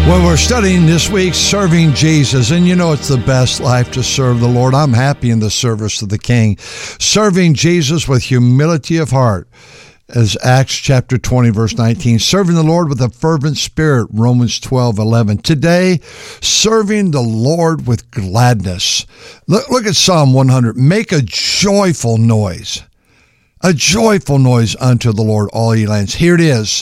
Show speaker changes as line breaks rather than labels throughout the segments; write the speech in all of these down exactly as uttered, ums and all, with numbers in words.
Well, we're studying this week serving Jesus, and you know it's the best life to serve the Lord. I'm happy in the service of the King. Serving Jesus with humility of heart, as Acts chapter twenty, verse nineteen. Serving the Lord with a fervent spirit, Romans twelve, eleven. Today, serving the Lord with gladness. Look, look at Psalm one hundred. Make a joyful noise, a joyful noise unto the Lord, all ye lands. Here it is.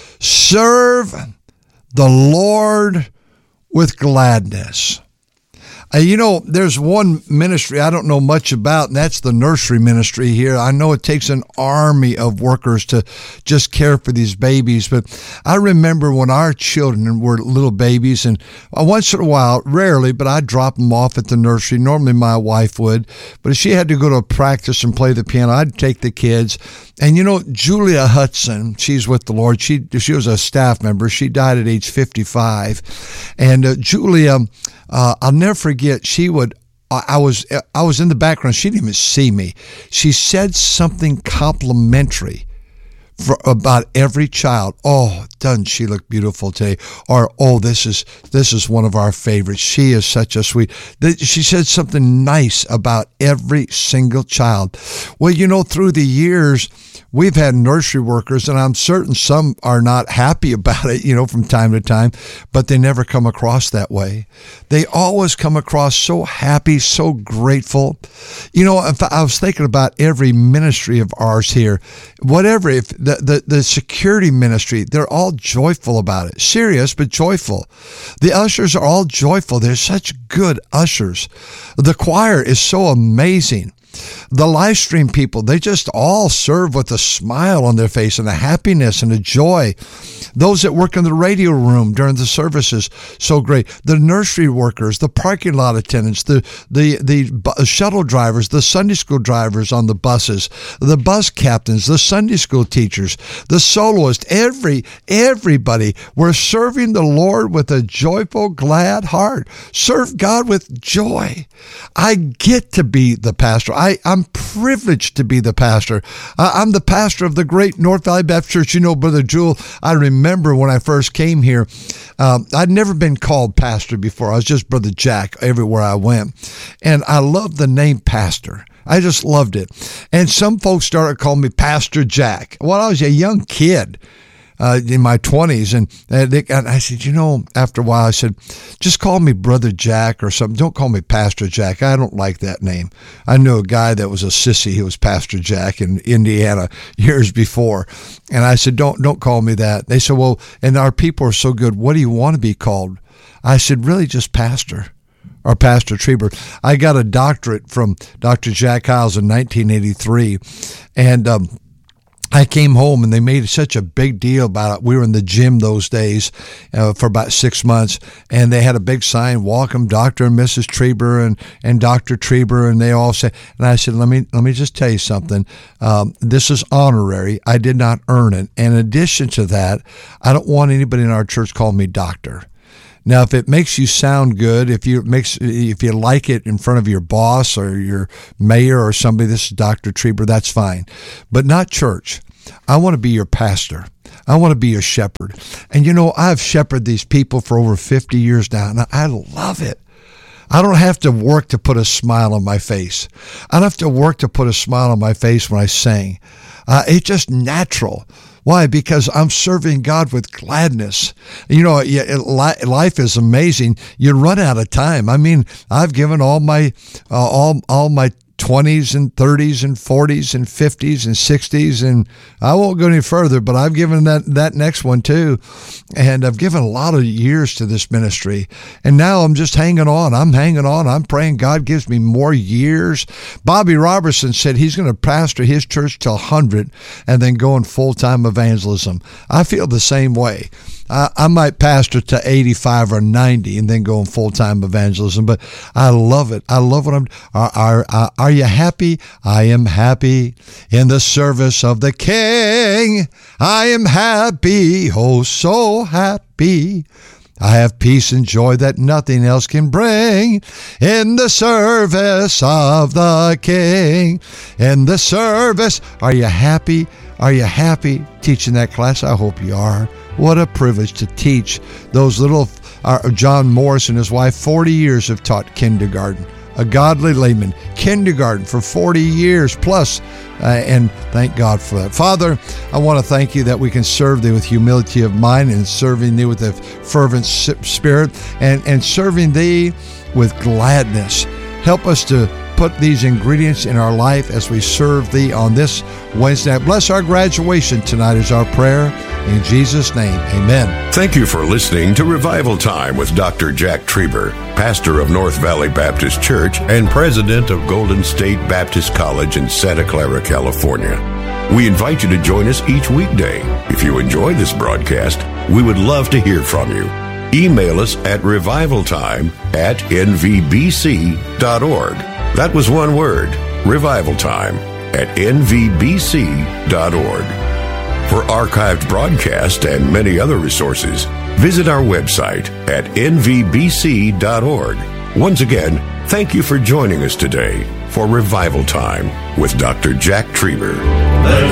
Serve the Lord with gladness. Uh, you know, there's one ministry I don't know much about, and that's the nursery ministry here. I know it takes an army of workers to just care for these babies, but I remember when our children were little babies, and once in a while, rarely, but I'd drop them off at the nursery. Normally my wife would, but if she had to go to a practice and play the piano, I'd take the kids. And you know, Julia Hudson, she's with the Lord. She she was a staff member. She died at age fifty-five. And uh, Julia, uh, I'll never forget, she would, I, I was I was in the background. She didn't even see me. She said something complimentary for about every child. Oh, doesn't she look beautiful today? Or, oh, this is this is one of our favorites. She is such a sweet. She said something nice about every single child. Well, you know, through the years, we've had nursery workers, and I'm certain some are not happy about it, you know, from time to time, but they never come across that way. They always come across so happy, so grateful. You know, if I was thinking about every ministry of ours here, whatever, if the, the, the security ministry, they're all joyful about it. Serious, but joyful. The ushers are all joyful. They're such good ushers. The choir is so amazing. The live stream people, they just all serve with a smile on their face and a happiness and a joy. Those that work in the radio room during the services, so great. The nursery workers, the parking lot attendants, the the the shuttle drivers, the Sunday school drivers on the buses, the bus captains, the Sunday school teachers, the soloists, every everybody. We're serving the Lord with a joyful, glad heart. Serve God with joy. I get to be the pastor. I, I'm privileged to be the pastor. Uh, I'm the pastor of the great North Valley Baptist Church. You know, Brother Jewel, I remember when I first came here, um, I'd never been called pastor before. I was just Brother Jack everywhere I went. And I loved the name pastor. I just loved it. And some folks started calling me Pastor Jack. Well, I was a young kid. Uh, in my twenties, and, and, they, and I said, you know, after a while, I said, just call me Brother Jack or something. Don't call me Pastor Jack. I don't like that name. I knew a guy that was a sissy. He was Pastor Jack in Indiana years before, and I said, don't don't call me that. They said, well, and our people are so good. What do you want to be called? I said, really, just Pastor. Or Pastor Trieber. I got a doctorate from Doctor Jack Hiles in nineteen eighty-three, and um, I came home and they made such a big deal about it. We were in the gym those days uh, for about six months, and they had a big sign, welcome Doctor and Missus Trieber and, and Doctor Trieber, and they all said, and I said, let me let me just tell you something. Um, this is honorary. I did not earn it. And in addition to that, I don't want anybody in our church calling me doctor. Now, if it makes you sound good, if you makes if you like it in front of your boss or your mayor or somebody, this is Doctor Trieber, that's fine. But not church. I want to be your pastor. I want to be your shepherd. And you know, I've shepherded these people for over fifty years now, and I love it. I don't have to work to put a smile on my face. I don't have to work to put a smile on my face when I sing. Uh, it's just natural. Why? Because I'm serving God with gladness. You know, life is amazing. You run out of time. I mean, I've given all my, uh, all, all my twenties and thirties and forties and fifties and sixties, and I won't go any further, but I've given that, that next one too. And I've given a lot of years to this ministry, and now I'm just hanging on. I'm hanging on. I'm praying God gives me more years. Bobby Robertson said he's going to pastor his church till one hundred and then go in full-time evangelism. I feel the same way. I, I might pastor to eighty-five or ninety and then go in full-time evangelism, but I love it. I love what I'm, are, are, are you happy? I am happy in the service of the King. I am happy, oh so happy. I have peace and joy that nothing else can bring in the service of the King. In the service, are you happy? Are you happy teaching that class? I hope you are. What a privilege to teach those little, uh, John Morris and his wife, forty years have taught kindergarten. A godly layman, kindergarten for forty years plus, uh, and thank God for that. Father, I want to thank you that we can serve thee with humility of mind and serving thee with a fervent spirit and, and serving thee with gladness. Help us to put these ingredients in our life as we serve thee on this Wednesday. Bless our graduation tonight is our prayer. In Jesus' name, amen.
Thank you for listening to Revival Time with Doctor Jack Trieber, pastor of North Valley Baptist Church and president of Golden State Baptist College in Santa Clara, California. We invite you to join us each weekday. If you enjoy this broadcast, we would love to hear from you. Email us at revivaltime at n v b c dot org. That was one word, revivaltime at n v b c dot org. For archived broadcasts and many other resources, visit our website at n v b c dot org. Once again, thank you for joining us today for Revival Time with Doctor Jack Trieber.